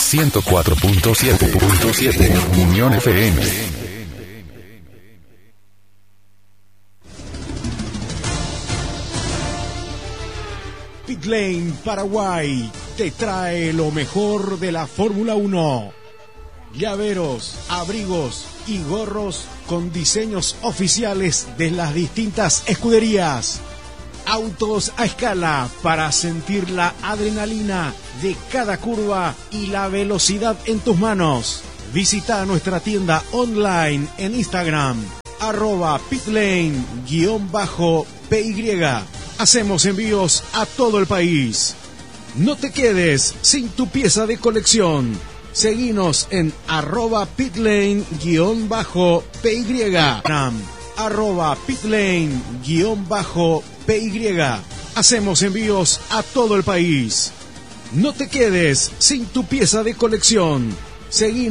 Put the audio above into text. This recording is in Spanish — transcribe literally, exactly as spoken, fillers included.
ciento cuatro punto siete Unión F M. Pitlane Paraguay te trae lo mejor de la Fórmula uno. Llaveros, abrigos y gorros con diseños oficiales de las distintas escuderías. Autos a escala para sentir la adrenalina de cada curva y la velocidad en tus manos. Visita nuestra tienda online en Instagram, arroba pitlane-py. Hacemos envíos a todo el país. No te quedes sin tu pieza de colección. Seguinos en arroba pitlane-py. Arroba pitlane-py. Hacemos envíos a todo el país. No te quedes sin tu pieza de colección. Seguinos